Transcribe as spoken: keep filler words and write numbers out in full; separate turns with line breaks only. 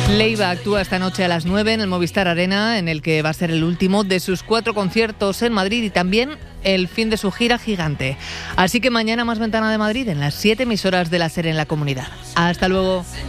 Leiva actúa esta noche a las nueve en el Movistar Arena, en el que va a ser el último de sus cuatro conciertos en Madrid y también el fin de su gira gigante. Así que mañana más Ventana de Madrid en las siete emisoras de la SER en la comunidad. Hasta luego.